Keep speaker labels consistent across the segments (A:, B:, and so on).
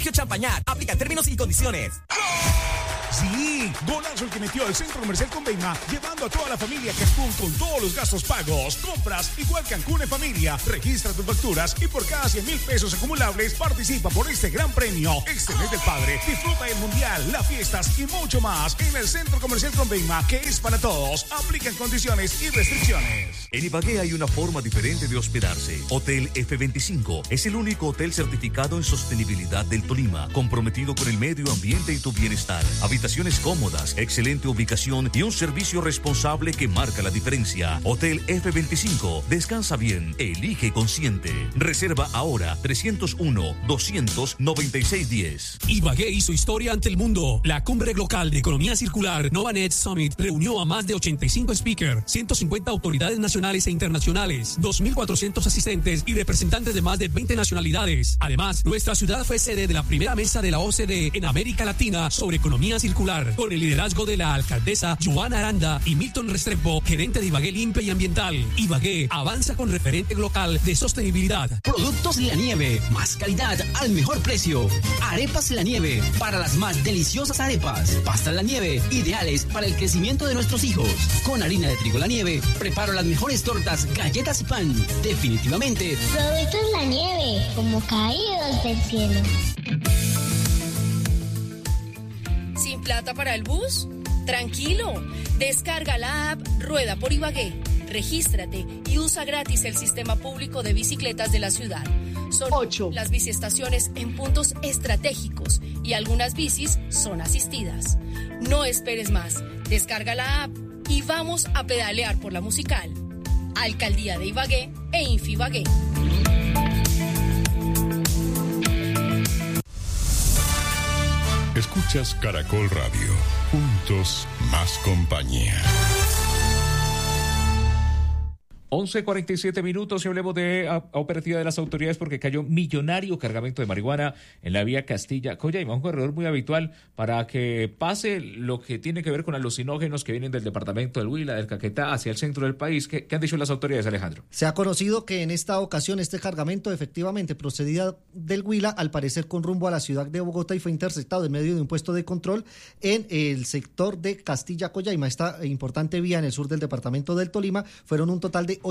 A: Sergio Champañat. Aplica términos y condiciones.
B: Sí, golazo el que metió el Centro Comercial Conveima, llevando a toda la familia a Cancún con todos los gastos pagos. Compras igual Cancún en familia. Registra tus facturas y por cada 100,000 pesos acumulables participa por este gran premio. Este mes del padre, disfruta el mundial, las fiestas y mucho más en el Centro Comercial Conveima, que es para todos. Aplican condiciones y restricciones.
C: En Ibagué hay una forma diferente de hospedarse. Hotel F25 es el único hotel certificado en sostenibilidad del Tolima, comprometido con el medio ambiente y tu bienestar. Habitaciones cómodas, excelente ubicación y un servicio responsable que marca la diferencia. Hotel F25. Descansa bien, elige consciente. Reserva ahora 301-200-9610.
D: Ibagué hizo historia ante el mundo. La cumbre local de economía circular Novanet Summit reunió a más de 85 speakers, 150 autoridades nacionales e internacionales, 2.400 asistentes y representantes de más de 20 nacionalidades. Además, nuestra ciudad fue sede de la primera mesa de la OCDE en América Latina sobre economía circular, con el liderazgo de la alcaldesa Joana Aranda y Milton Restrepo, gerente de Ibagué Limpia y Ambiental. Ibagué avanza con referente local de sostenibilidad.
E: Productos La Nieve, más calidad al mejor precio. Arepas La Nieve, para las más deliciosas arepas. Pastas La Nieve, ideales para el crecimiento de nuestros hijos. Con harina de trigo La Nieve, preparo las mejores tortas, galletas y pan. Definitivamente,
F: Productos La Nieve, como caídos del cielo.
G: ¿Sin plata para el bus? Tranquilo, descarga la app Rueda por Ibagué, regístrate y usa gratis el sistema público de bicicletas de la ciudad. Son 8 las biciestaciones en puntos estratégicos y algunas bicis son asistidas. No esperes más, descarga la app y vamos a pedalear por la musical. Alcaldía de Ibagué e Infibagué.
H: Escuchas Caracol Radio. Juntos, más compañía.
I: 11:47 minutos y hablemos de operativa de las autoridades porque cayó millonario cargamento de marihuana en la vía Castilla-Coyaima, un corredor muy habitual para que pase lo que tiene que ver con alucinógenos que vienen del departamento del Huila, del Caquetá, hacia el centro del país. ¿Qué han dicho las autoridades, Alejandro?
J: Se ha conocido que en esta ocasión este cargamento efectivamente procedía del Huila, al parecer con rumbo a la ciudad de Bogotá, y fue interceptado en medio de un puesto de control en el sector de Castilla-Coyaima. Esta importante vía en el sur del departamento del Tolima. Fueron un total de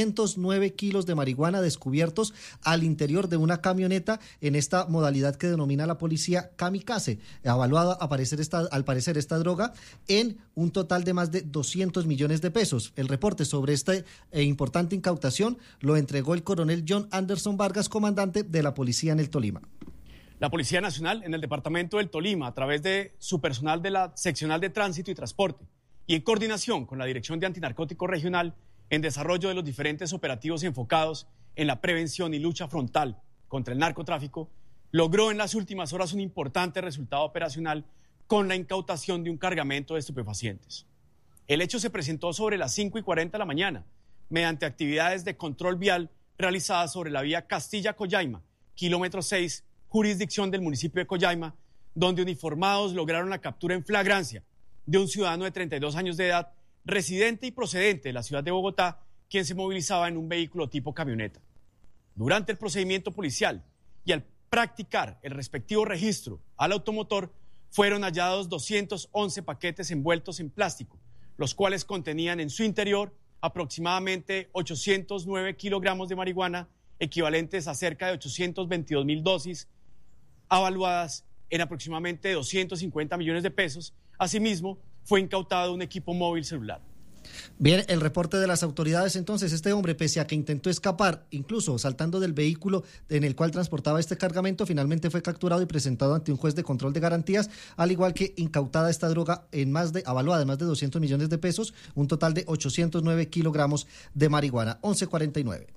J: 809 kilos de marihuana descubiertos al interior de una camioneta en esta modalidad que denomina la policía kamikaze, evaluada al parecer esta droga en un total de más de 200 millones de pesos. El reporte sobre esta importante incautación lo entregó el coronel John Anderson Vargas, comandante de la policía en el Tolima.
K: La Policía Nacional en el departamento del Tolima, a través de su personal de la Seccional de Tránsito y Transporte y en coordinación con la Dirección de Antinarcóticos Regional, en desarrollo de los diferentes operativos enfocados en la prevención y lucha frontal contra el narcotráfico, logró en las últimas horas un importante resultado operacional con la incautación de un cargamento de estupefacientes. El hecho se presentó sobre las 5:40 de la mañana, mediante actividades de control vial realizadas sobre la vía Castilla-Coyaima, kilómetro 6, jurisdicción del municipio de Coyaima, donde uniformados lograron la captura en flagrancia de un ciudadano de 32 años de edad, residente y procedente de la ciudad de Bogotá, quien se movilizaba en un vehículo tipo camioneta. Durante el procedimiento policial y al practicar el respectivo registro al automotor, fueron hallados 211 paquetes envueltos en plástico, los cuales contenían en su interior aproximadamente 809 kilogramos de marihuana, equivalentes a cerca de 822,000 dosis, avaluadas en aproximadamente 250 millones de pesos. Asimismo, fue incautado un equipo móvil celular.
J: Bien, el reporte de las autoridades entonces: este hombre, pese a que intentó escapar, incluso saltando del vehículo en el cual transportaba este cargamento, finalmente fue capturado y presentado ante un juez de control de garantías, al igual que incautada esta droga avaluada en más de 200 millones de pesos, un total de 809 kilogramos de marihuana. 11:49.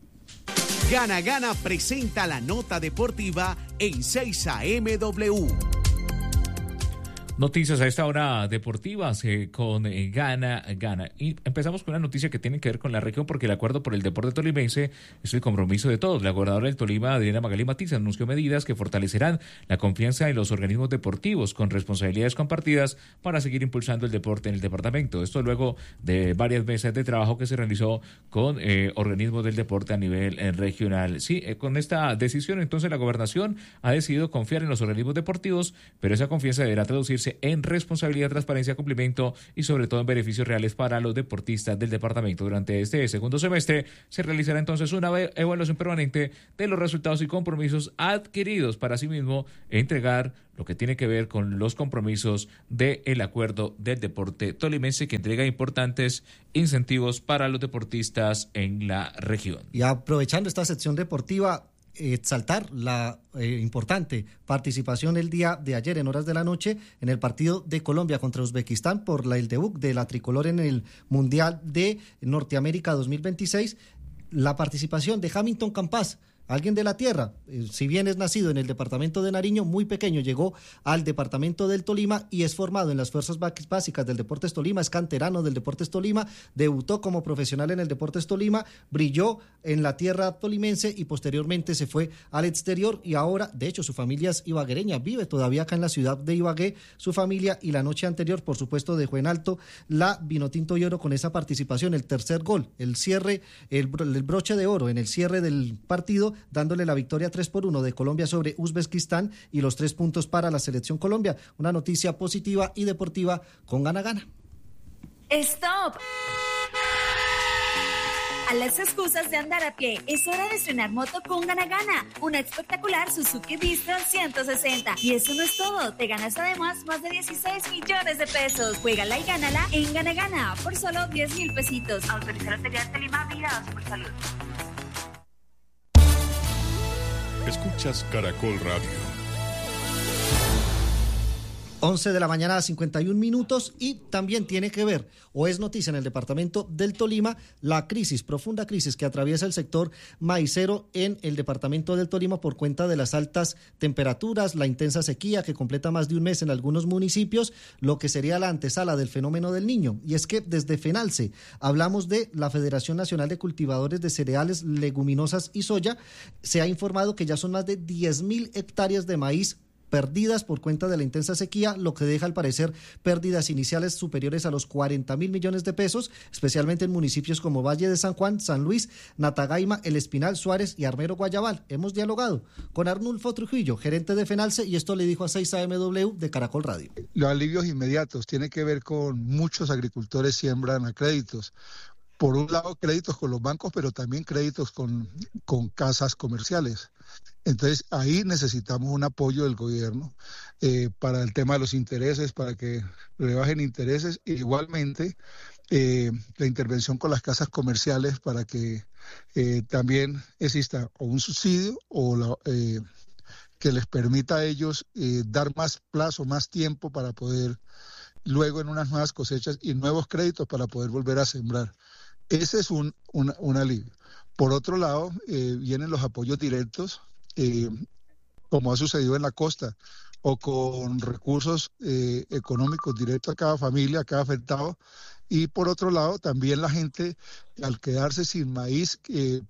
L: Gana Gana presenta la nota deportiva en 6 AMW.
I: Noticias a esta hora deportivas con Gana. Y empezamos con una noticia que tiene que ver con la región, porque el acuerdo por el deporte tolimense es el compromiso de todos. La gobernadora del Tolima, Adriana Magalí Matiz, anunció medidas que fortalecerán la confianza en los organismos deportivos con responsabilidades compartidas para seguir impulsando el deporte en el departamento. Esto luego de varias mesas de trabajo que se realizó con organismos del deporte a nivel regional. Sí, con esta decisión entonces la gobernación ha decidido confiar en los organismos deportivos, pero esa confianza deberá traducirse en responsabilidad, transparencia, cumplimiento y sobre todo en beneficios reales para los deportistas del departamento. Durante este segundo semestre se realizará entonces una evaluación permanente de los resultados y compromisos adquiridos para asimismo entregar lo que tiene que ver con los compromisos del acuerdo del deporte tolimense, que entrega importantes incentivos para los deportistas en la región.
J: Y aprovechando esta sección deportiva, exaltar la importante participación el día de ayer en horas de la noche en el partido de Colombia contra Uzbekistán por el debut de la tricolor en el Mundial de Norteamérica 2026. La participación de Hamilton Campas, alguien de la tierra, si bien es nacido en el departamento de Nariño, muy pequeño llegó al departamento del Tolima y es formado en las fuerzas básicas del Deportes Tolima, es canterano del Deportes Tolima, debutó como profesional en el Deportes Tolima, brilló en la tierra tolimense y posteriormente se fue al exterior y ahora, de hecho, su familia es ibaguereña, vive todavía acá en la ciudad de Ibagué, su familia, y la noche anterior, por supuesto, dejó en alto la Vinotinto y Oro con esa participación, el tercer gol, el cierre, el broche de oro en el cierre del partido, dándole la victoria 3-1 de Colombia sobre Uzbekistán y los 3 puntos para la selección Colombia. Una noticia positiva y deportiva con Gana.
M: ¡Stop! A las excusas de andar a pie, es hora de estrenar moto con Gana. Una espectacular Suzuki Vista 160. Y eso no es todo, te ganas además más de 16 millones de pesos. Juégala y gánala en Gana por solo 10,000 pesitos. Autoriza la Lotería de Tolima, vigilados por salud.
H: Escuchas Caracol Radio.
J: 11 de la mañana, 51 minutos, y también tiene que ver, o es noticia en el departamento del Tolima, la profunda crisis que atraviesa el sector maicero en el departamento del Tolima por cuenta de las altas temperaturas, la intensa sequía que completa más de un mes en algunos municipios, lo que sería la antesala del fenómeno del Niño. Y es que desde FENALCE hablamos de la Federación Nacional de Cultivadores de Cereales, Leguminosas y Soya. Se ha informado que ya son más de 10,000 hectáreas de maíz perdidas por cuenta de la intensa sequía, lo que deja al parecer pérdidas iniciales superiores a los 40,000 millones de pesos, especialmente en municipios como Valle de San Juan, San Luis, Natagaima, El Espinal, Suárez y Armero Guayabal. Hemos dialogado con Arnulfo Trujillo, gerente de FENALCE, y esto le dijo a 6AMW de Caracol Radio.
N: Los alivios inmediatos tiene que ver con muchos agricultores siembran a créditos. Por un lado, créditos con los bancos, pero también créditos con casas comerciales. Entonces, ahí necesitamos un apoyo del gobierno para el tema de los intereses, para que rebajen intereses. E igualmente, la intervención con las casas comerciales para que también exista o un subsidio o que les permita a ellos dar más plazo, más tiempo para poder luego en unas nuevas cosechas y nuevos créditos para poder volver a sembrar. Ese es un alivio. Por otro lado, vienen los apoyos directos, como ha sucedido en la costa, o con recursos económicos directos a cada familia, a cada afectado. Y por otro lado, también la gente, al quedarse sin maíz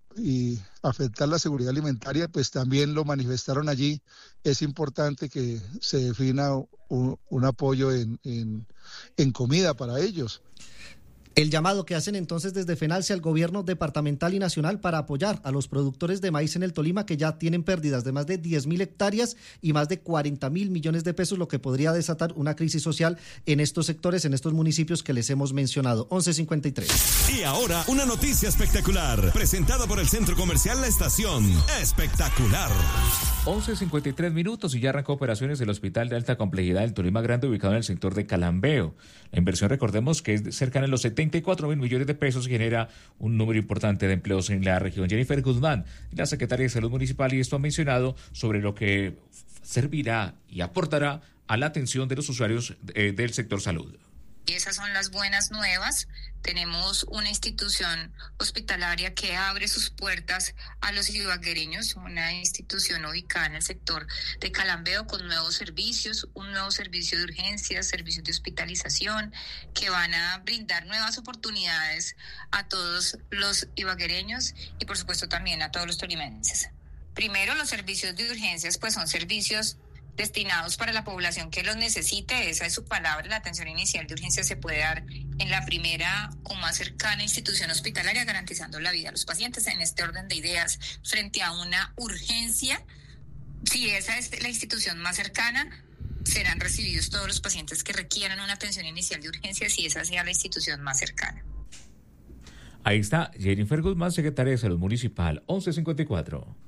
N: y afectar la seguridad alimentaria, pues también lo manifestaron allí. Es importante que se defina un apoyo en comida para ellos.
J: El llamado que hacen entonces desde FENALCE al gobierno departamental y nacional para apoyar a los productores de maíz en el Tolima, que ya tienen pérdidas de más de 10,000 hectáreas y más de 40,000 millones de pesos, lo que podría desatar una crisis social en estos sectores, en estos municipios que les hemos mencionado. 11:53.
A: Y ahora una noticia espectacular, presentada por el Centro Comercial La Estación. Espectacular.
I: 11:53 minutos y ya arrancó operaciones del Hospital de Alta Complejidad del Tolima Grande, ubicado en el sector de Calambeo. La inversión, recordemos, que es cercana a los 74,000 millones de pesos y genera un número importante de empleos en la región. Jennifer Guzmán, la secretaria de Salud Municipal, y esto ha mencionado sobre lo que servirá y aportará a la atención de los usuarios del sector salud.
O: Esas son las buenas nuevas. Tenemos una institución hospitalaria que abre sus puertas a los ibaguereños, una institución ubicada en el sector de Calambeo con nuevos servicios, un nuevo servicio de urgencias, servicios de hospitalización, que van a brindar nuevas oportunidades a todos los ibaguereños y por supuesto también a todos los tolimenses. Primero, los servicios de urgencias pues son servicios destinados para la población que los necesite. Esa es su palabra. La atención inicial de urgencia se puede dar en la primera o más cercana institución hospitalaria, garantizando la vida a los pacientes. En este orden de ideas, frente a una urgencia, si esa es la institución más cercana, serán recibidos todos los pacientes que requieran una atención inicial de urgencia, si esa sea la institución más cercana.
I: Ahí está Jennifer Guzmán, secretaria de Salud Municipal, 1154.